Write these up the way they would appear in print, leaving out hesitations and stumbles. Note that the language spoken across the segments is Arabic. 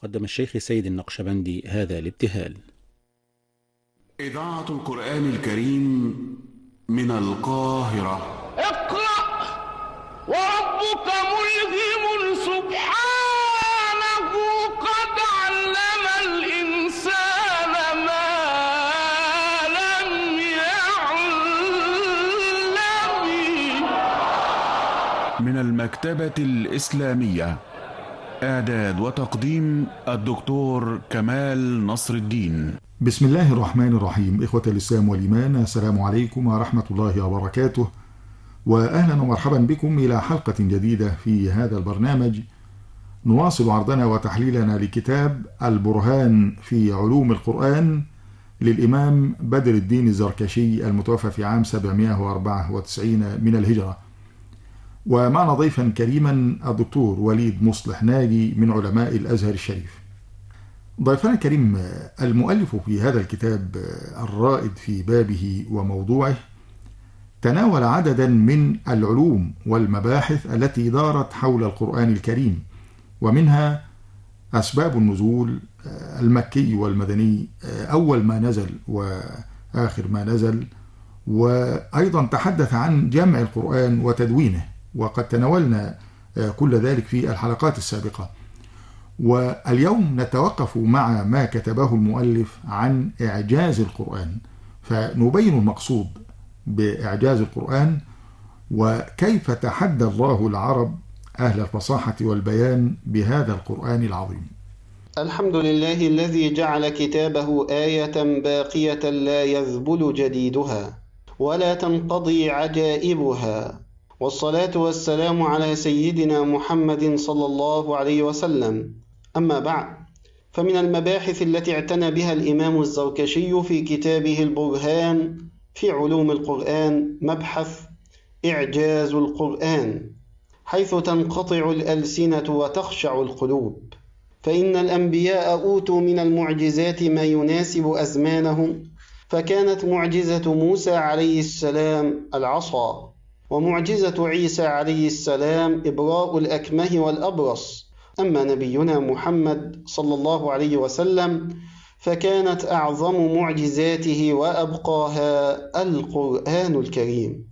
مقدم الشيخ سيد النقشبندي هذا الابتهال. إذاعة القرآن الكريم من القاهرة. اقرأ وربك ملهم سبحانه قد علم الإنسان ما لم يعلم. من المكتبة الإسلامية، إعداد وتقديم الدكتور كمال نصر الدين. بسم الله الرحمن الرحيم. إخوة الإسلام والإيمان، السلام عليكم ورحمة الله وبركاته، وأهلا ومرحبا بكم إلى حلقة جديدة في هذا البرنامج. نواصل عرضنا وتحليلنا لكتاب البرهان في علوم القرآن للإمام بدر الدين الزركشي المتوفى في عام 794 من الهجرة، ومعنا ضيفا كريما الدكتور وليد مصلح ناجي من علماء الأزهر الشريف. ضيفنا الكريم، المؤلف في هذا الكتاب الرائد في بابه وموضوعه تناول عددا من العلوم والمباحث التي دارت حول القرآن الكريم، ومنها أسباب النزول المكي والمدني، أول ما نزل وآخر ما نزل، وأيضا تحدث عن جمع القرآن وتدوينه، وقد تناولنا كل ذلك في الحلقات السابقة. واليوم نتوقف مع ما كتبه المؤلف عن إعجاز القرآن، فنبين المقصود بإعجاز القرآن وكيف تحدى الله العرب أهل الفصاحة والبيان بهذا القرآن العظيم. الحمد لله الذي جعل كتابه آية باقية لا يذبل جديدها ولا تنقضي عجائبها، والصلاة والسلام على سيدنا محمد صلى الله عليه وسلم. أما بعد، فمن المباحث التي اعتنى بها الإمام الزركشي في كتابه البرهان في علوم القرآن مبحث إعجاز القرآن، حيث تنقطع الألسنة وتخشع القلوب، فإن الأنبياء أوتوا من المعجزات ما يناسب أزمانهم، فكانت معجزة موسى عليه السلام العصا، ومعجزة عيسى عليه السلام إبراء الأكمه والأبرص. أما نبينا محمد صلى الله عليه وسلم فكانت أعظم معجزاته وأبقاها القرآن الكريم.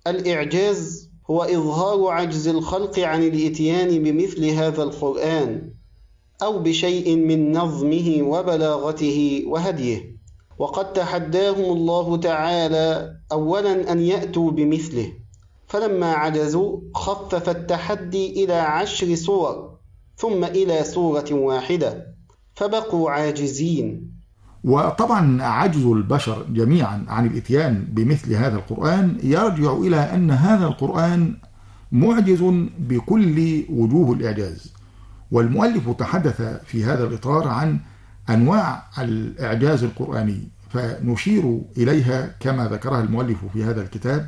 الإعجاز هو إظهار عجز الخلق عن الإتيان بمثل هذا القرآن أو بشيء من نظمه وبلاغته وهديه، وقد تحداهم الله تعالى أولا أن يأتوا بمثله، فلما عجزوا خفف التحدي إلى 10 سور ثم إلى سورة واحدة، فبقوا عاجزين. وطبعا عجز البشر جميعا عن الإتيان بمثل هذا القرآن يرجع إلى أن هذا القرآن معجز بكل وجوه الإعجاز، والمؤلف تحدث في هذا الإطار عن أنواع الإعجاز القرآني، فنشير إليها كما ذكرها المؤلف في هذا الكتاب.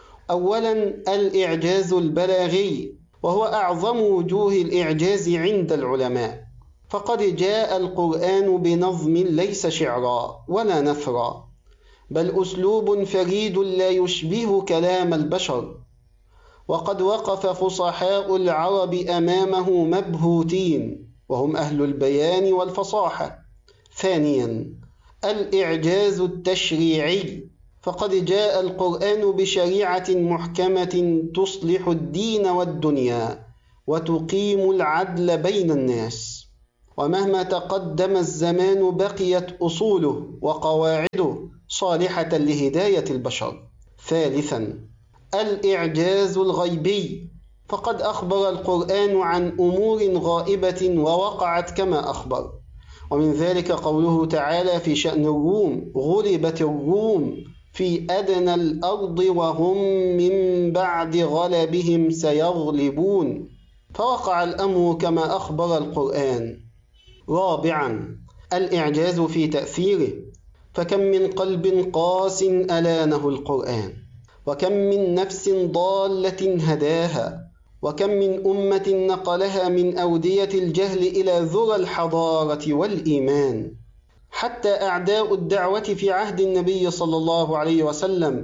أولا، الإعجاز البلاغي، وهو أعظم وجوه الإعجاز عند العلماء، فقد جاء القرآن بنظم ليس شعرا ولا نثرا، بل أسلوب فريد لا يشبه كلام البشر، وقد وقف فصحاء العرب أمامه مبهوتين، وهم أهل البيان والفصاحة. ثانيا، الإعجاز التشريعي، فقد جاء القرآن بشريعة محكمة تصلح الدين والدنيا وتقيم العدل بين الناس، ومهما تقدم الزمان بقيت أصوله وقواعده صالحة لهداية البشر. ثالثا، الإعجاز الغيبي، فقد أخبر القرآن عن أمور غائبة ووقعت كما أخبر، ومن ذلك قوله تعالى في شأن الروم: غلبت الروم في أدنى الأرض وهم من بعد غلبهم سيغلبون، فوقع الأمر كما أخبر القرآن. رابعا، الإعجاز في تأثيره، فكم من قلب قاس ألانه القرآن، وكم من نفس ضالة هداها، وكم من أمة نقلها من أودية الجهل إلى ذرى الحضارة والإيمان، حتى أعداء الدعوة في عهد النبي صلى الله عليه وسلم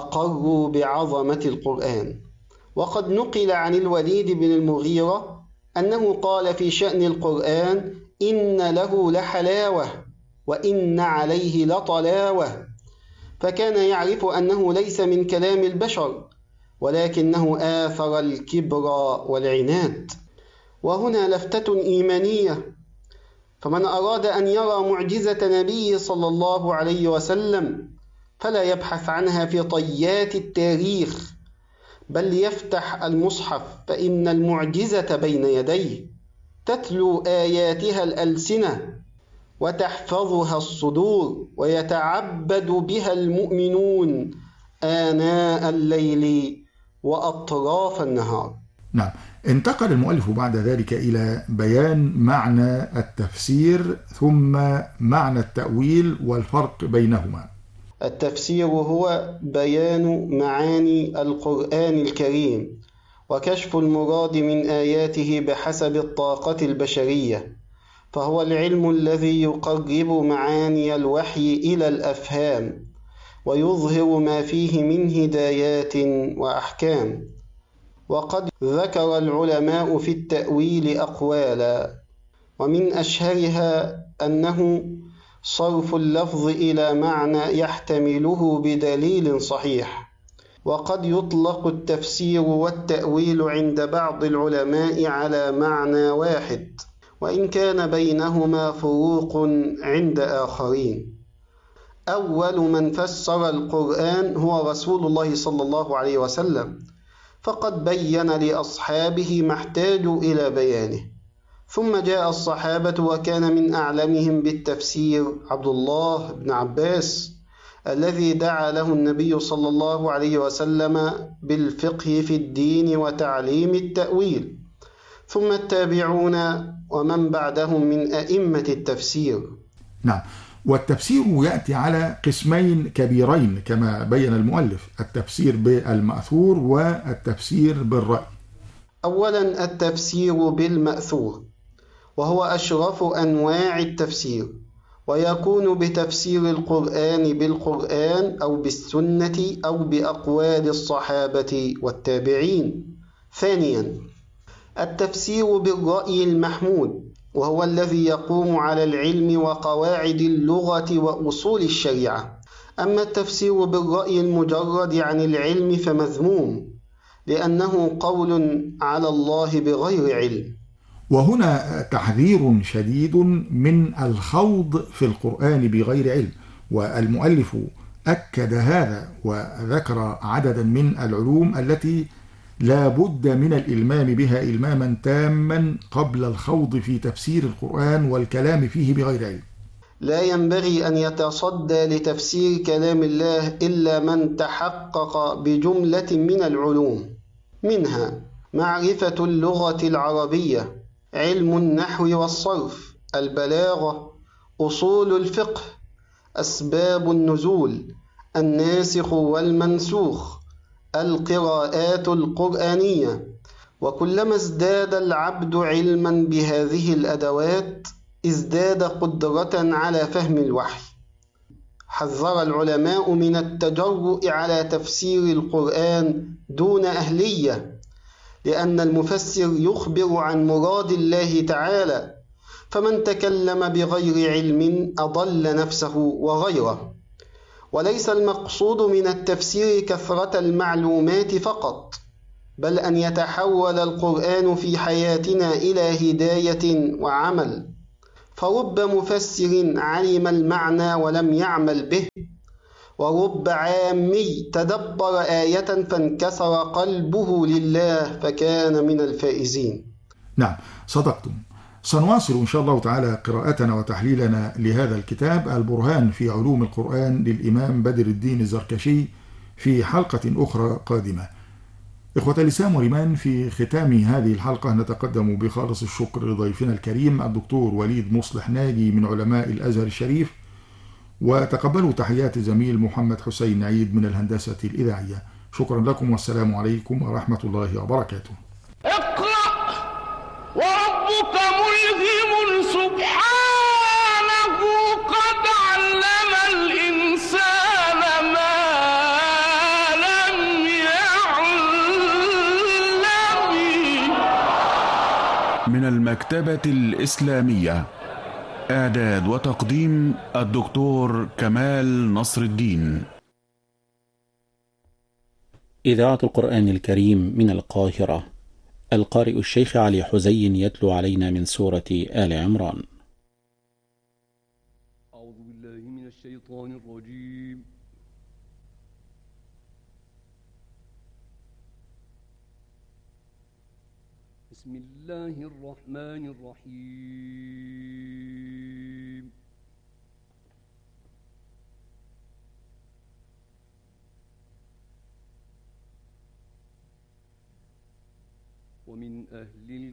أقروا بعظمة القرآن. وقد نقل عن الوليد بن المغيرة أنه قال في شأن القرآن: إن له لحلاوة وإن عليه لطلاوة، فكان يعرف أنه ليس من كلام البشر، ولكنه آثر الكبر والعناد. وهنا لفتة إيمانية، فمن أراد أن يرى معجزة نبيه صلى الله عليه وسلم فلا يبحث عنها في طيات التاريخ، بل يفتح المصحف، فإن المعجزة بين يديه، تتلو آياتها الألسنة وتحفظها الصدور، ويتعبد بها المؤمنون آناء الليل وأطراف النهار. نعم. انتقل المؤلف بعد ذلك إلى بيان معنى التفسير ثم معنى التأويل والفرق بينهما. التفسير هو بيان معاني القرآن الكريم وكشف المراد من آياته بحسب الطاقة البشرية، فهو العلم الذي يقرب معاني الوحي إلى الأفهام ويظهر ما فيه من هدايات وأحكام. وقد ذكر العلماء في التأويل أقوالا، ومن أشهرها أنه صرف اللفظ إلى معنى يحتمله بدليل صحيح. وقد يطلق التفسير والتأويل عند بعض العلماء على معنى واحد، وإن كان بينهما فروق عند آخرين. أول من فسر القرآن هو رسول الله صلى الله عليه وسلم، فقد بين لأصحابه ما احتاجوا إلى بيانه، ثم جاء الصحابة، وكان من أعلمهم بالتفسير عبد الله بن عباس الذي دعا له النبي صلى الله عليه وسلم بالفقه في الدين وتعليم التأويل، ثم التابعون ومن بعدهم من أئمة التفسير. نعم. والتفسير يأتي على قسمين كبيرين كما بين المؤلف: التفسير بالمأثور والتفسير بالرأي. أولا التفسير بالمأثور، وهو أشرف أنواع التفسير، ويكون بتفسير القرآن بالقرآن أو بالسنة أو بأقوال الصحابة والتابعين. ثانيا التفسير بالرأي المحمود، وهو الذي يقوم على العلم وقواعد اللغة وأصول الشريعة. أما التفسير بالرأي المجرد عن العلم فمذموم، لأنه قول على الله بغير علم. وهنا تحذير شديد من الخوض في القرآن بغير علم، والمؤلف أكد هذا وذكر عددا من العلوم التي لا بد من الإلمام بها إلماما تاما قبل الخوض في تفسير القرآن والكلام فيه بغير علم. لا ينبغي أن يتصدى لتفسير كلام الله إلا من تحقق بجملة من العلوم، منها معرفة اللغة العربية، علم النحو والصرف، البلاغة، أصول الفقه، أسباب النزول، الناسخ والمنسوخ، القراءات القرآنية. وكلما ازداد العبد علما بهذه الأدوات ازداد قدرة على فهم الوحي. حذر العلماء من التجرؤ على تفسير القرآن دون أهلية، لأن المفسر يخبر عن مراد الله تعالى، فمن تكلم بغير علم أضل نفسه وغيره. وليس المقصود من التفسير كثرة المعلومات فقط، بل أن يتحول القرآن في حياتنا إلى هداية وعمل. فرب مفسر علم المعنى ولم يعمل به، ورب عامي تدبر آية فانكسر قلبه لله فكان من الفائزين. نعم، صدقتم. سنواصل إن شاء الله تعالى قراءتنا وتحليلنا لهذا الكتاب البرهان في علوم القرآن للإمام بدر الدين الزركشي في حلقة أخرى قادمة. إخوة الإسلام والإيمان، في ختام هذه الحلقة نتقدم بخالص الشكر لضيفنا الكريم الدكتور وليد مصلح ناجي من علماء الأزهر الشريف، وتقبلوا تحيات زميل محمد حسين عيد من الهندسة الإذاعية. شكرا لكم والسلام عليكم ورحمة الله وبركاته. اقرأ وربك ملهم سبحانه قد علم الإنسان ما لم يعلم. المكتبة الإسلامية. إعداد وتقديم الدكتور كمال نصر الدين. إذاعة القرآن الكريم من القاهرة. القارئ الشيخ علي حزين يتلو علينا من سورة آل عمران. أعوذ بالله من الشيطان الرجيم. بسم الله الرحمن الرحيم. ومن أهل